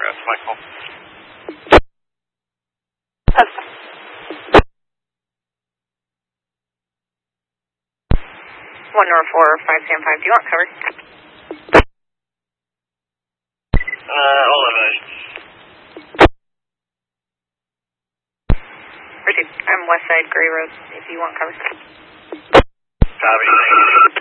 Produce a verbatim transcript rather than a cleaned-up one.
Progress, Michael. Okay. One North four, five Sam five. Do you want cover? Uh, eleven. Roger. I'm West Side Gray Road. If you want cover. Copy.